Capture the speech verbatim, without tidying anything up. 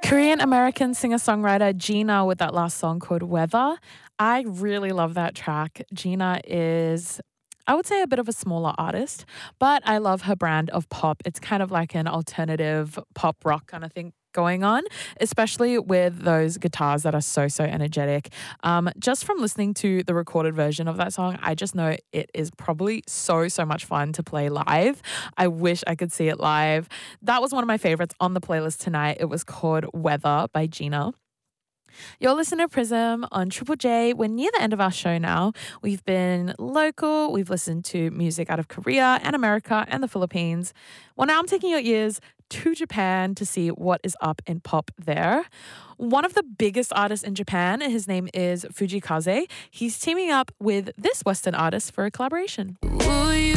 Korean American singer-songwriter Gina with that last song called Weather. I really love that track. Gina is, I would say, a bit of a smaller artist, but I love her brand of pop. It's kind of like an alternative pop rock kind of thing going on, especially with those guitars that are so, so energetic. Um, just from listening to the recorded version of that song, I just know it is probably so, so much fun to play live. I wish I could see it live. That was one of my favorites on the playlist tonight. It was called Weather by Gina. You're listening to Prism on Triple J. We're near the end of our show now. We've been local. We've listened to music out of Korea and America and the Philippines. Well, now I'm taking your ears to Japan to see what is up in pop there. One of the biggest artists in Japan, his name is Fujikaze. He's teaming up with this Western artist for a collaboration. Ooh,